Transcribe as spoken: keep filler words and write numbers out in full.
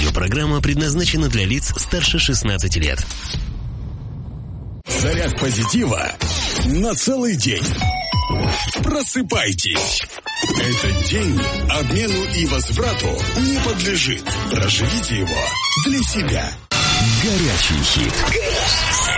Аудиопрограмма предназначена для лиц старше шестнадцати лет. Заряд позитива на целый день. Просыпайтесь. Этот день обмену и возврату не подлежит. Проживите его для себя. Горячий хит.